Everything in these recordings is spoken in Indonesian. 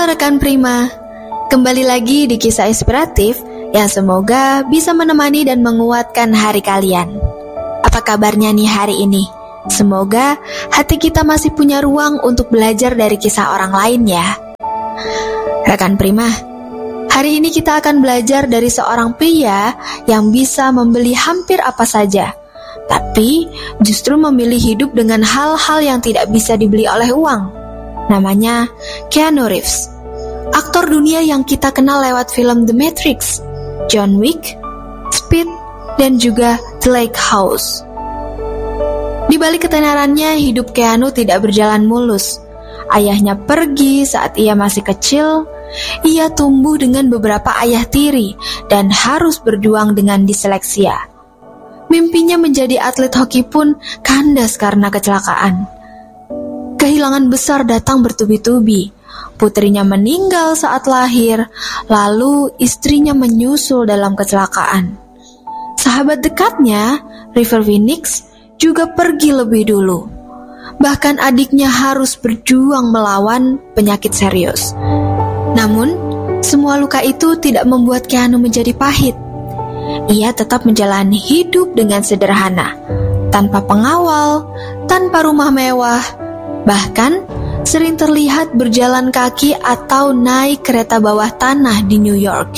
Halo rekan Prima, kembali lagi di kisah inspiratif yang semoga bisa menemani dan menguatkan hari kalian. Apa kabarnya nih hari ini? Semoga hati kita masih punya ruang untuk belajar dari kisah orang lain ya. Rekan Prima, hari ini kita akan belajar dari seorang pria yang bisa membeli hampir apa saja, tapi justru memilih hidup dengan hal-hal yang tidak bisa dibeli oleh uang. Namanya Keanu Reeves, aktor dunia yang kita kenal lewat film The Matrix, John Wick, Speed, dan juga The Lake House. Di balik ketenarannya, hidup Keanu tidak berjalan mulus. Ayahnya pergi saat ia masih kecil. Ia tumbuh dengan beberapa ayah tiri dan harus berjuang dengan disleksia. Mimpinya menjadi atlet hoki pun kandas karena kecelakaan. Kehilangan besar datang bertubi-tubi. Putrinya meninggal saat lahir, lalu istrinya menyusul dalam kecelakaan. Sahabat dekatnya, River Phoenix, juga pergi lebih dulu. Bahkan adiknya harus berjuang melawan penyakit serius. Namun, semua luka itu tidak membuat Keanu menjadi pahit. Ia tetap menjalani hidup dengan sederhana, tanpa pengawal, tanpa rumah mewah, bahkan sering terlihat berjalan kaki atau naik kereta bawah tanah di New York.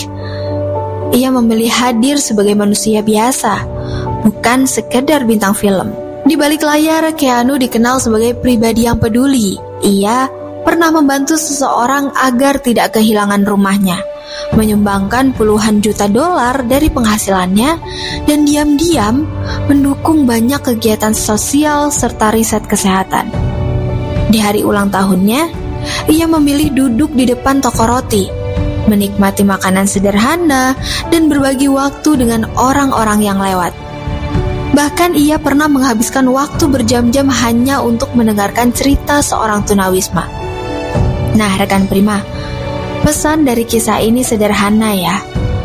Ia memilih hadir sebagai manusia biasa, bukan sekedar bintang film. Di balik layar, Keanu dikenal sebagai pribadi yang peduli. Ia pernah membantu seseorang agar tidak kehilangan rumahnya, menyumbangkan puluhan juta dolar dari penghasilannya, dan diam-diam mendukung banyak kegiatan sosial serta riset kesehatan. Di hari ulang tahunnya, ia memilih duduk di depan toko roti, menikmati makanan sederhana, dan berbagi waktu dengan orang-orang yang lewat. Bahkan ia pernah menghabiskan waktu berjam-jam hanya untuk mendengarkan cerita seorang tunawisma. Nah, rekan Prima, pesan dari kisah ini sederhana ya.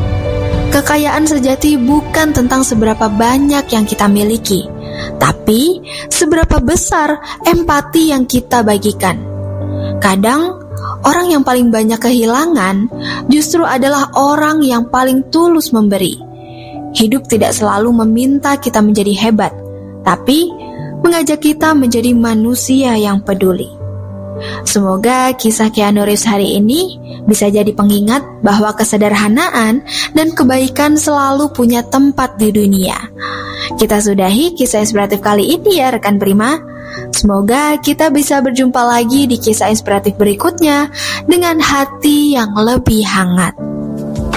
Kekayaan sejati bukan tentang seberapa banyak yang kita miliki, tapi seberapa besar empati yang kita bagikan. Kadang, orang yang paling banyak kehilangan justru adalah orang yang paling tulus memberi. Hidup tidak selalu meminta kita menjadi hebat, tapi mengajak kita menjadi manusia yang peduli. Semoga kisah Keanu Reeves hari ini bisa jadi pengingat bahwa kesederhanaan dan kebaikan selalu punya tempat di dunia. Kita sudahi kisah inspiratif kali ini ya rekan Prima. Semoga kita bisa berjumpa lagi di kisah inspiratif berikutnya dengan hati yang lebih hangat.